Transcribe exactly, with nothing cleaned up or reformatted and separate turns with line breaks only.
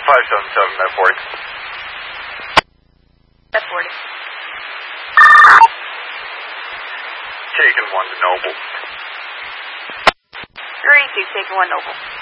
five seven seven, Met forty.
Met forty.
Taking one to Noble.
three two, taking one Noble.